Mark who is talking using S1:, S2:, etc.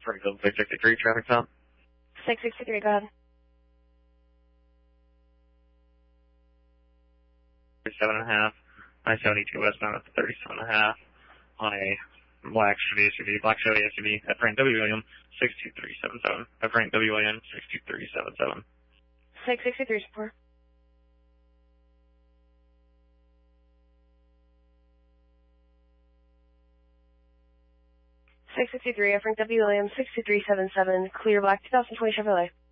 S1: Springfield 663, traffic stop.
S2: 663, go ahead.
S1: 37.5, I-72 westbound at 37.5 on a black Chevy SUV, black Chevy SUV at Frank W. William 62377. At Frank W. William 62377.
S2: 663, support. 663, Frank W. Williams, 62377, clear black 2020 Chevrolet.